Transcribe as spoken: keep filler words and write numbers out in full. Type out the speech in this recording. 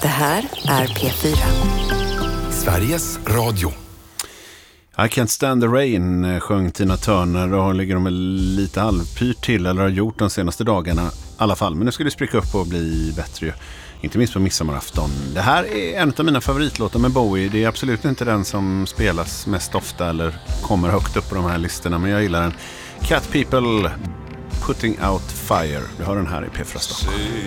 Det här är P fyra. Sveriges Radio. I Can't Stand the Rain sjöng Tina Turner och ligger de lite halvpyrt till, eller har gjort de senaste dagarna i alla fall. Men nu ska det spricka upp och bli bättre ju. Inte minst på midsommarafton. Det här är en av mina favoritlåtar med Bowie. Det är absolut inte den som spelas mest ofta eller kommer högt upp på de här listorna, men jag gillar den. Cat People, Putting Out Fire. Vi har den här i P fyra Stockholm.